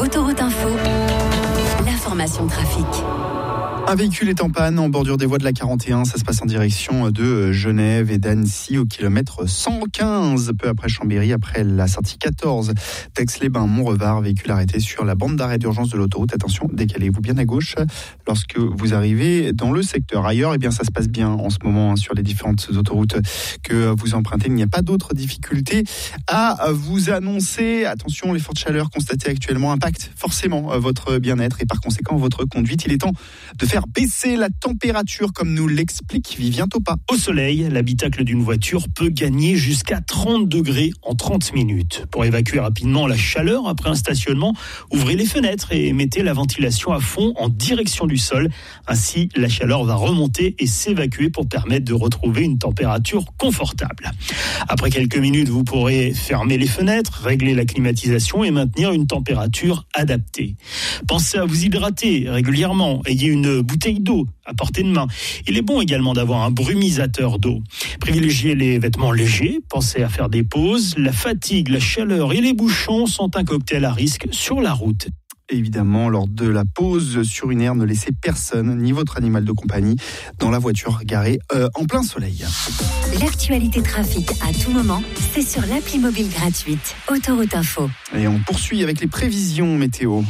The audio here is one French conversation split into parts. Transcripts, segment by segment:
Autoroute Info, l'information trafic. Un véhicule est en panne en bordure des voies de la 41. Ça se passe en direction de Genève et d'Annecy au kilomètre 115, peu après Chambéry, après la sortie 14 d'Aix-les-Bains, Montrevard. Véhicule arrêté sur la bande d'arrêt d'urgence de l'autoroute. Attention, décalez-vous bien à gauche lorsque vous arrivez dans le secteur. Ailleurs, ça se passe bien en ce moment sur les différentes autoroutes que vous empruntez. Il n'y a pas d'autres difficultés à vous annoncer. Attention, les fortes chaleurs constatées actuellement impactent forcément votre bien-être et par conséquent votre conduite. Il est temps de faire baisser la température, comme nous l'explique Vivien Topa. Au soleil, l'habitacle d'une voiture peut gagner jusqu'à 30 degrés en 30 minutes. Pour évacuer rapidement la chaleur après un stationnement, ouvrez les fenêtres et mettez la ventilation à fond en direction du sol. Ainsi, la chaleur va remonter et s'évacuer pour permettre de retrouver une température confortable. Après quelques minutes, vous pourrez fermer les fenêtres, régler la climatisation et maintenir une température adaptée. Pensez à vous hydrater régulièrement. Ayez une bouteille d'eau à portée de main. Il est bon également d'avoir un brumisateur d'eau. Privilégiez les vêtements légers, pensez à faire des pauses. La fatigue, la chaleur et les bouchons sont un cocktail à risque sur la route. Évidemment, lors de la pause sur une aire, ne laissez personne, ni votre animal de compagnie, dans la voiture garée en plein soleil. L'actualité trafic à tout moment, c'est sur l'appli mobile gratuite Autoroute Info. Et on poursuit avec les prévisions météo.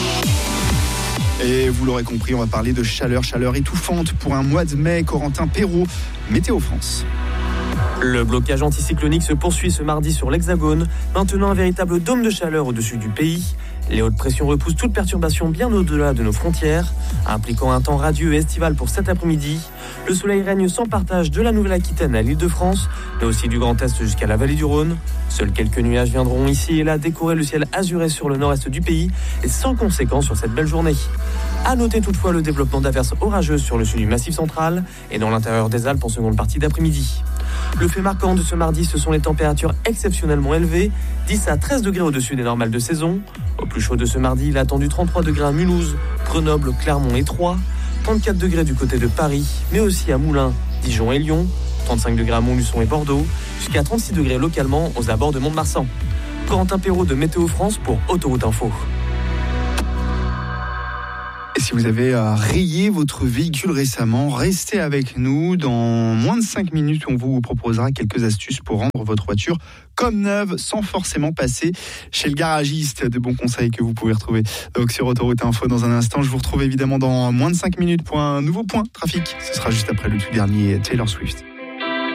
Et vous l'aurez compris, on va parler de chaleur étouffante pour un mois de mai. Corentin Perrault, Météo France. Le blocage anticyclonique se poursuit ce mardi sur l'Hexagone, maintenant un véritable dôme de chaleur au-dessus du pays. Les hautes pressions repoussent toute perturbation bien au-delà de nos frontières, impliquant un temps radieux et estival pour cet après-midi. Le soleil règne sans partage de la Nouvelle-Aquitaine à l'Île-de-France, mais aussi du Grand Est jusqu'à la vallée du Rhône. Seuls quelques nuages viendront ici et là décorer le ciel azuré sur le nord-est du pays et sans conséquence sur cette belle journée. À noter toutefois le développement d'averses orageuses sur le sud du Massif central et dans l'intérieur des Alpes en seconde partie d'après-midi. Le fait marquant de ce mardi, ce sont les températures exceptionnellement élevées, 10 à 13 degrés au-dessus des normales de saison. Au plus chaud de ce mardi, il a attendu 33 degrés à Mulhouse, Grenoble, Clermont et Troyes, 34 degrés du côté de Paris, mais aussi à Moulins, Dijon et Lyon, 35 degrés à Montluçon et Bordeaux, jusqu'à 36 degrés localement aux abords de Mont-de-Marsan. Corentin Perrault de Météo France pour Autoroute Info. Et si vous avez rayé votre véhicule récemment, restez avec nous. Dans moins de 5 minutes, on vous proposera quelques astuces pour rendre votre voiture comme neuve sans forcément passer chez le garagiste. De bons conseils que vous pouvez retrouver donc sur Autoroute Info dans un instant. Je vous retrouve évidemment dans moins de 5 minutes pour un nouveau point trafic. Ce sera juste après le tout dernier Taylor Swift.